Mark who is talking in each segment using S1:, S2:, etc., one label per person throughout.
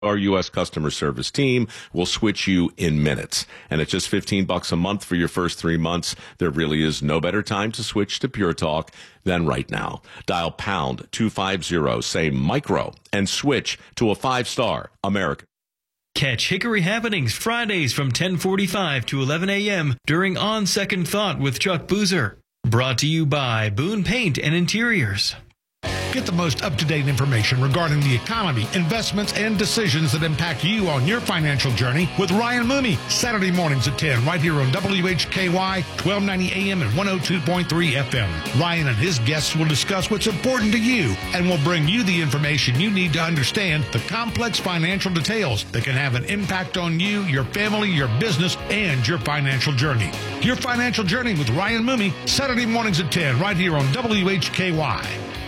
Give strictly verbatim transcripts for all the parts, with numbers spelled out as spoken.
S1: Our U S customer service team will switch you in minutes. And at just fifteen bucks a month for your first three months, there really is no better time to switch to Pure Talk than right now. Dial pound two fifty, say micro, and switch to a five-star American.
S2: Catch Hickory Happenings Fridays from ten forty-five to eleven a.m. during On Second Thought with Chuck Boozer. Brought to you by Boone Paint and Interiors.
S3: Get the most up-to-date information regarding the economy, investments, and decisions that impact you on your financial journey with Ryan Mooney. Saturday mornings at ten, right here on W H K Y, twelve ninety A M and one oh two point three F M. Ryan and his guests will discuss what's important to you and will bring you the information you need to understand the complex financial details that can have an impact on you, your family, your business, and your financial journey. Your financial journey with Ryan Mooney, Saturday mornings at ten, right here on W H K Y.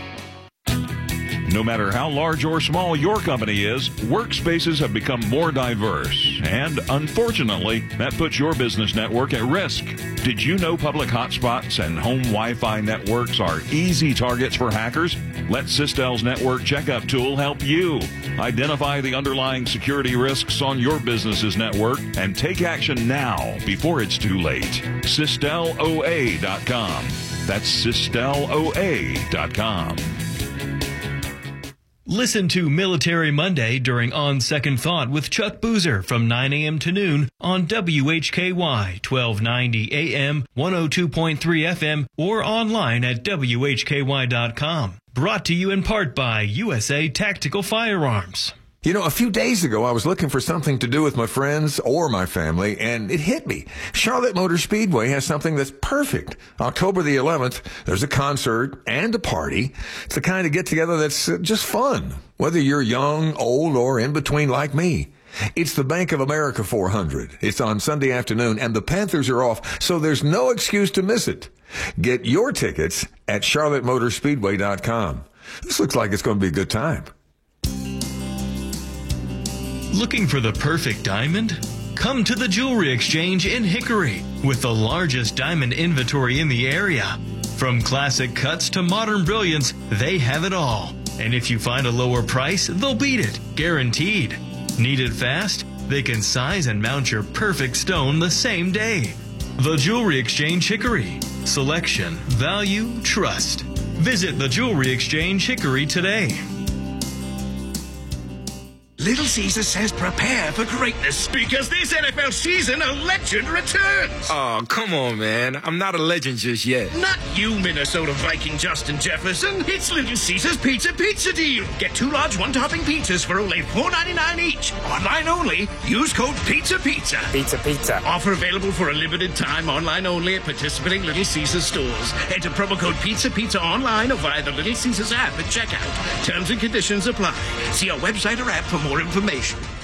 S4: No matter how large or small your company is, workspaces have become more diverse. And unfortunately, that puts your business network at risk. Did you know public hotspots and home Wi-Fi networks are easy targets for hackers? Let Sistel's network checkup tool help you. Identify the underlying security risks on your business's network and take action now before it's too late. Sistel O A dot com. That's Sistel O A dot com.
S2: Listen to Military Monday during On Second Thought with Chuck Boozer from nine a.m. to noon on W H K Y, twelve ninety A M, one oh two point three F M, or online at W H K Y dot com. Brought to you in part by U S A Tactical Firearms.
S5: You know, a few days ago, I was looking for something to do with my friends or my family, and it hit me. Charlotte Motor Speedway has something that's perfect. October the eleventh, there's a concert and a party. It's the kind of get-together that's just fun, whether you're young, old, or in between like me. It's the Bank of America four hundred. It's on Sunday afternoon, and the Panthers are off, so there's no excuse to miss it. Get your tickets at charlotte motor speedway dot com. This looks like it's going to be a good time.
S2: Looking for the perfect diamond? Come to the Jewelry Exchange in Hickory with the largest diamond inventory in the area. From classic cuts to modern brilliance, they have it all. And if you find a lower price, they'll beat it, guaranteed. Need it fast? They can size and mount your perfect stone the same day. The Jewelry Exchange Hickory. Selection, value, trust. Visit the Jewelry Exchange Hickory today.
S6: Little Caesar says prepare for greatness because this N F L season a legend returns.
S7: Oh, come on, man. I'm not a legend just yet.
S6: Not you, Minnesota Viking Justin Jefferson. It's Little Caesar's Pizza Pizza Deal. Get two large one-topping pizzas for only four ninety-nine each. Online only. Use code Pizza Pizza.
S7: Pizza Pizza.
S6: Offer available for a limited time online only at participating Little Caesars stores. Enter promo code Pizza Pizza online or via the Little Caesars app at checkout. Terms and conditions apply. See our website or app for more information.